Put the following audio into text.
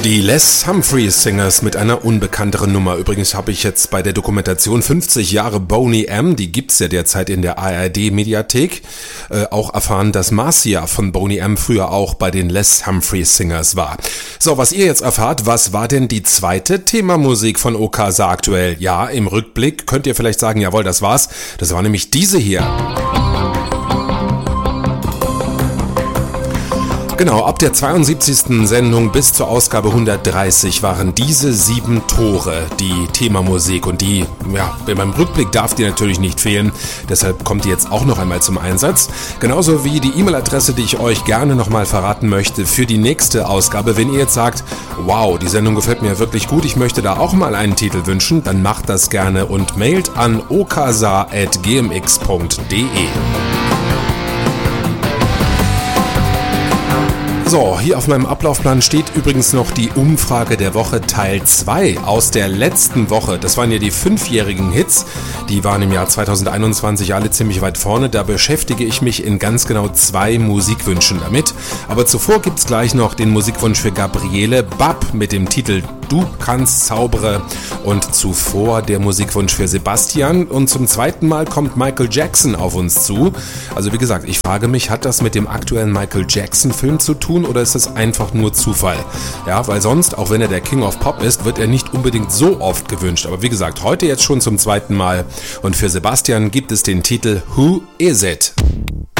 Die Les Humphreys Singers mit einer unbekannteren Nummer. Übrigens habe ich jetzt bei der Dokumentation 50 Jahre Boney M., die gibt's ja derzeit in der ARD-Mediathek, auch erfahren, dass Marcia von Boney M. früher auch bei den Les Humphreys Singers war. So, was ihr jetzt erfahrt, was war denn die zweite Themamusik von Okasa aktuell? Ja, im Rückblick könnt ihr vielleicht sagen, jawohl, das war's. Das war nämlich diese hier. Genau, ab der 72. Sendung bis zur Ausgabe 130 waren diese 7 Tore die Themamusik und die, ja, beim Rückblick darf die natürlich nicht fehlen, deshalb kommt die jetzt auch noch einmal zum Einsatz. Genauso wie die E-Mail-Adresse, die ich euch gerne nochmal verraten möchte für die nächste Ausgabe. Wenn ihr jetzt sagt, wow, die Sendung gefällt mir wirklich gut, ich möchte da auch mal einen Titel wünschen, dann macht das gerne und mailt an okasa@gmx.de. So, hier auf meinem Ablaufplan steht übrigens noch die Umfrage der Woche Teil 2 aus der letzten Woche. Das waren ja die 5-jährigen Hits, die waren im Jahr 2021 alle ziemlich weit vorne. Da beschäftige ich mich in ganz genau 2 Musikwünschen damit. Aber zuvor gibt's gleich noch den Musikwunsch für Gabriele Bab mit dem Titel Du kannst zaubere und zuvor der Musikwunsch für Sebastian und zum zweiten Mal kommt Michael Jackson auf uns zu. Also wie gesagt, ich frage mich, hat das mit dem aktuellen Michael Jackson Film zu tun oder ist das einfach nur Zufall? Ja, weil sonst, auch wenn er der King of Pop ist, wird er nicht unbedingt so oft gewünscht. Aber wie gesagt, heute jetzt schon zum zweiten Mal und für Sebastian gibt es den Titel Who Is It?